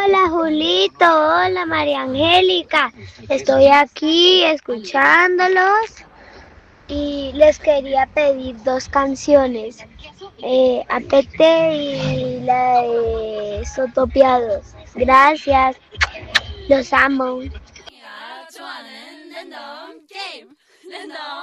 Hola Julito, hola María Angélica. Estoy aquí escuchándolos y les quería pedir dos canciones. Apete y la de Sotopiados. Gracias, los amo.